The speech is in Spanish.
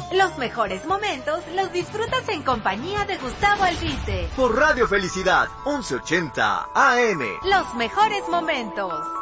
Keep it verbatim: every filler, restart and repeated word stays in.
Los mejores momentos los disfrutas en compañía de Gustavo Albite. Por Radio Felicidad, once ochenta A M. Los mejores momentos.